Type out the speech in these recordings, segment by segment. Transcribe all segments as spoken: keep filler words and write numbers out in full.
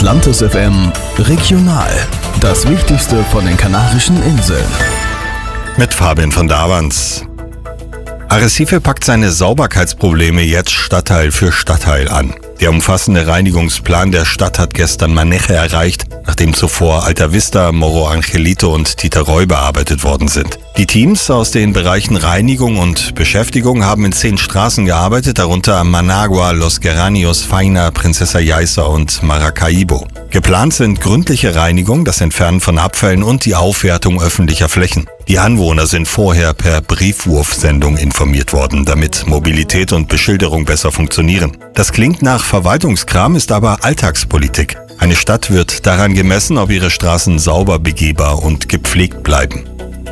Atlantis F M Regional. Das Wichtigste von den Kanarischen Inseln. Mit Fabian von Davans. Arrecife packt seine Sauberkeitsprobleme jetzt Stadtteil für Stadtteil an. Der umfassende Reinigungsplan der Stadt hat gestern Maneche erreicht, nachdem zuvor Alta Vista, Morro Angelito und Titeroi bearbeitet worden sind. Die Teams aus den Bereichen Reinigung und Beschäftigung haben in zehn Straßen gearbeitet, darunter Managua, Los Geranios, Faina, Princesa Yaiza und Maracaibo. Geplant sind gründliche Reinigung, das Entfernen von Abfällen und die Aufwertung öffentlicher Flächen. Die Anwohner sind vorher per Briefwurfsendung informiert worden, damit Mobilität und Beschilderung besser funktionieren. Das klingt nach Verwaltungskram, ist aber Alltagspolitik. Eine Stadt wird daran gemessen, ob ihre Straßen sauber, begehbar und gepflegt bleiben.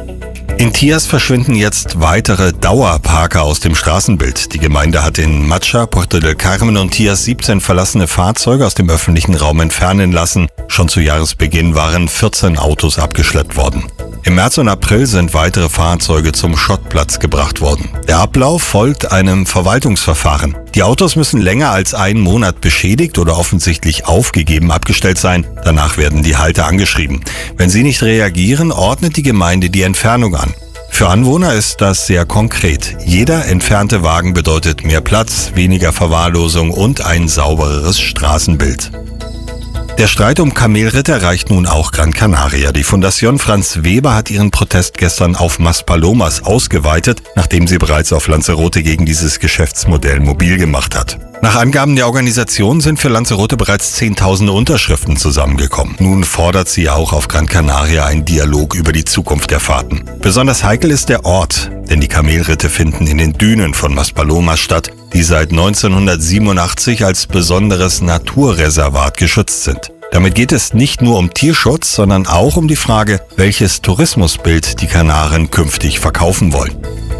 In Tias verschwinden jetzt weitere Dauerparker aus dem Straßenbild. Die Gemeinde hat in Macha, Puerto del Carmen und Tias siebzehn verlassene Fahrzeuge aus dem öffentlichen Raum entfernen lassen. Schon zu Jahresbeginn waren vierzehn Autos abgeschleppt worden. Im März und April sind weitere Fahrzeuge zum Schrottplatz gebracht worden. Der Ablauf folgt einem Verwaltungsverfahren. Die Autos müssen länger als einen Monat beschädigt oder offensichtlich aufgegeben abgestellt sein. Danach werden die Halter angeschrieben. Wenn sie nicht reagieren, ordnet die Gemeinde die Entfernung an. Für Anwohner ist das sehr konkret. Jeder entfernte Wagen bedeutet mehr Platz, weniger Verwahrlosung und ein saubereres Straßenbild. Der Streit um Kamelritte erreicht nun auch Gran Canaria. Die Fundación Franz Weber hat ihren Protest gestern auf Maspalomas ausgeweitet, nachdem sie bereits auf Lanzarote gegen dieses Geschäftsmodell mobil gemacht hat. Nach Angaben der Organisation sind für Lanzarote bereits zehntausende Unterschriften zusammengekommen. Nun fordert sie auch auf Gran Canaria einen Dialog über die Zukunft der Fahrten. Besonders heikel ist der Ort, denn die Kamelritte finden in den Dünen von Maspalomas statt, die seit neunzehnhundertsiebenundachtzig als besonderes Naturreservat geschützt sind. Damit geht es nicht nur um Tierschutz, sondern auch um die Frage, welches Tourismusbild die Kanaren künftig verkaufen wollen.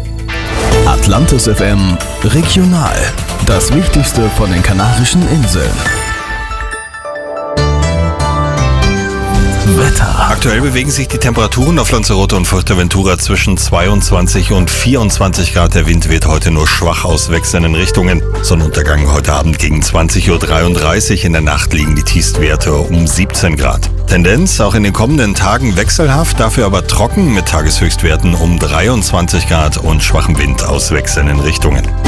Atlantis F M Regional. Das Wichtigste von den Kanarischen Inseln. Wetter. Aktuell bewegen sich die Temperaturen auf Lanzarote und Fuerteventura zwischen zweiundzwanzig und vierundzwanzig Grad. Der Wind weht heute nur schwach aus wechselnden Richtungen. Sonnenuntergang heute Abend gegen zwanzig Uhr dreiunddreißig. In der Nacht liegen die Tiefstwerte um siebzehn Grad. Tendenz auch in den kommenden Tagen wechselhaft, dafür aber trocken mit Tageshöchstwerten um dreiundzwanzig Grad und schwachem Wind aus wechselnden Richtungen.